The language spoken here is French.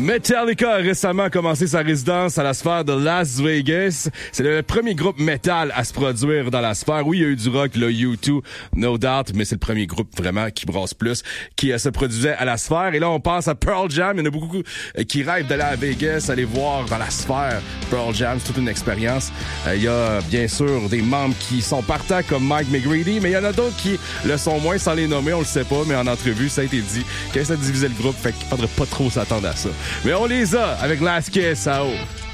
Metallica a récemment commencé sa résidence à la sphère de Las Vegas. C'est le premier groupe metal à se produire dans la sphère. Oui, il y a eu du rock, le U2, no doubt, mais c'est le premier groupe vraiment qui brasse plus, qui se produisait à la sphère. Et là, on passe à Pearl Jam. Il y en a beaucoup qui rêvent d'aller à Vegas, aller voir dans la sphère Pearl Jam. C'est toute une expérience. Il y a bien sûr des membres qui sont partants comme Mike McGrady, mais il y en a d'autres qui le sont moins, sans les nommer, on le sait pas, mais en entrevue, ça a été dit que ça divisait le groupe, fait qu'il faudrait pas trop s'attendre à ça. Mais on les a avec Last Kiss à haut.